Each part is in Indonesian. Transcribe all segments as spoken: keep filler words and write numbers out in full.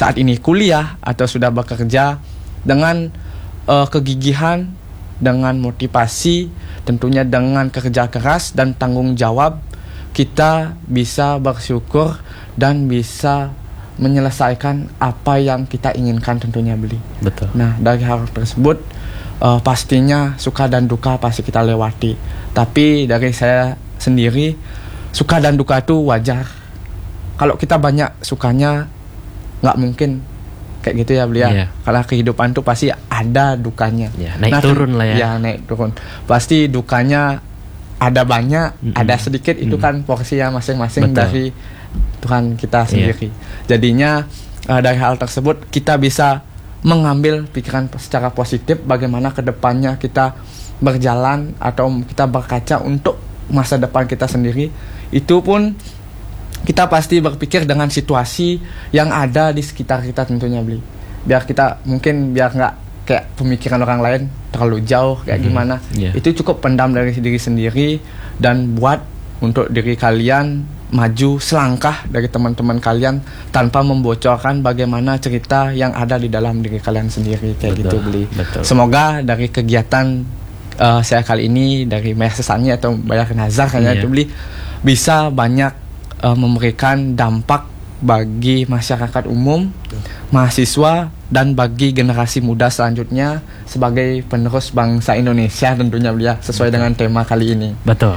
saat ini kuliah atau sudah bekerja, dengan uh, kegigihan, dengan motivasi, tentunya dengan kerja keras dan tanggung jawab, kita bisa bersyukur dan bisa menyelesaikan apa yang kita inginkan tentunya beli. Betul. Nah, dari hal tersebut uh, pastinya suka dan duka pasti kita lewati. Tapi dari saya sendiri, suka dan duka itu wajar. Kalau kita banyak sukanya, nggak mungkin kayak gitu ya beliau. Yeah. Karena kehidupan tuh pasti ada dukanya. Yeah, naik nah, turun lah ya. Ya naik turun. Pasti dukanya ada banyak, mm-hmm. ada sedikit. Itu mm-hmm. kan porsinya masing-masing. Betul. Dari Tuhan kita sendiri. Yeah. Jadinya uh, dari hal tersebut kita bisa mengambil pikiran secara positif bagaimana kedepannya kita berjalan atau kita berkaca untuk masa depan kita sendiri. Itu pun kita pasti berpikir dengan situasi yang ada di sekitar kita tentunya beli. Biar kita mungkin biar nggak kayak pemikiran orang lain terlalu jauh kayak mm-hmm. gimana. Yeah. Itu cukup pendam dari diri sendiri dan buat untuk diri kalian maju selangkah dari teman-teman kalian tanpa membocorkan bagaimana cerita yang ada di dalam diri kalian sendiri kayak betul, gitu beli. Betul. Semoga dari kegiatan uh, saya kali ini dari Mersesani atau Bayaran Hazar kayaknya itu beli bisa banyak uh, memberikan dampak bagi masyarakat umum, betul. Mahasiswa dan bagi generasi muda selanjutnya sebagai penerus bangsa Indonesia tentunya beli ya sesuai betul. Dengan tema kali ini. Betul.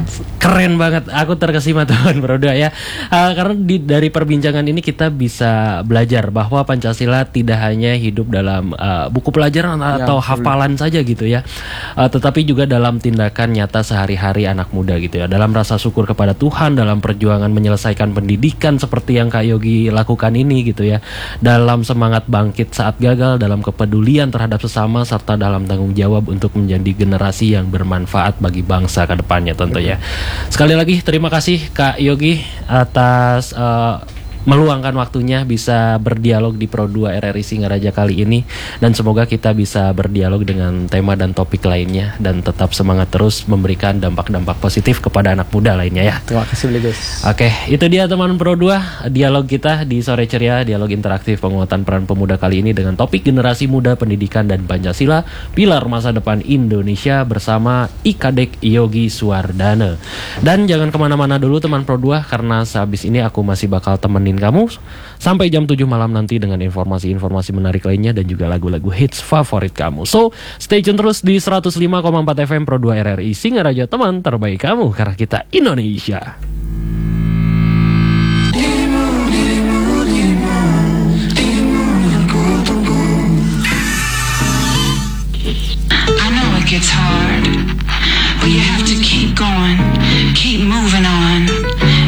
Keren banget, aku terkesima teman Proda ya. Uh, karena di, dari perbincangan ini kita bisa belajar bahwa Pancasila tidak hanya hidup dalam uh, buku pelajaran atau ya, hafalan saja gitu ya, uh, tetapi juga dalam tindakan nyata sehari-hari anak muda gitu ya. Dalam rasa syukur kepada Tuhan, dalam perjuangan menyelesaikan pendidikan seperti yang Kak Yogi lakukan ini gitu ya. Dalam semangat bangkit saat gagal, dalam kepedulian terhadap sesama, serta dalam tanggung jawab untuk menjadi generasi yang bermanfaat bagi bangsa ke depannya tentunya. Ya. Sekali lagi terima kasih Kak Yogi atas uh, meluangkan waktunya bisa berdialog di Pro dua R R I Singaraja kali ini, dan semoga kita bisa berdialog dengan tema dan topik lainnya dan tetap semangat terus memberikan dampak-dampak positif kepada anak muda lainnya ya. Terima kasih Gus. Oke, itu dia teman Pro dua dialog kita di Sore Ceria, dialog interaktif penguatan peran pemuda kali ini dengan topik generasi muda, pendidikan dan Pancasila, pilar masa depan Indonesia bersama Ikadek Yogi Suwardana. Dan jangan kemana-mana dulu teman Pro dua, karena sehabis ini aku masih bakal temenin kamu sampai jam tujuh malam nanti dengan informasi-informasi menarik lainnya dan juga lagu-lagu hits favorit kamu. So, stay tune terus di seratus lima koma empat F M Pro dua R R I Singaraja, teman terbaik kamu, karena kita Indonesia. I know it gets hard, but you have to keep going, keep moving